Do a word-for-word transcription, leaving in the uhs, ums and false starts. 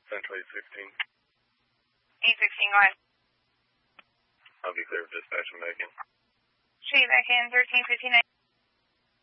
Central eight sixteen. eight sixteen, go ahead. I'll be clear for dispatch and back in. Street back in, thirteen fifty-nine.